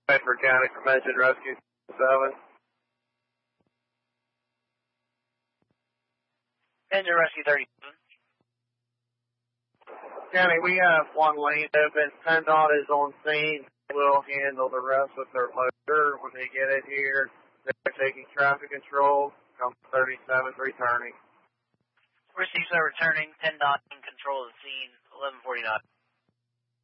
Bedford County Prevention Rescue 7. Engine Rescue 37. County, we have one lane open. PennDOT is on scene. We'll handle the rest with their loader. When they get it here, they're taking traffic control. Come 37, returning. Received, sir, returning. PennDOT in control of the scene, 11:49.